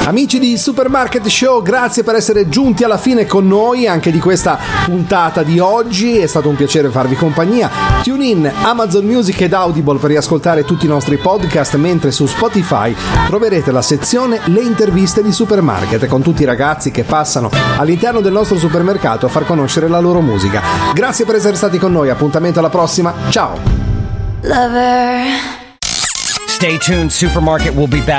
Amici di Supermarket Show, grazie per essere giunti alla fine con noi anche di questa puntata di oggi. È stato un piacere farvi compagnia. Tune in, Amazon Music ed Audible per riascoltare tutti i nostri podcast, mentre su Spotify troverete la sezione Le interviste di Supermarket con tutti i ragazzi che passano all'interno del nostro supermercato a far conoscere la loro musica. Grazie per essere stati con noi, appuntamento alla prossima, ciao! Stay tuned, Supermarket will be back.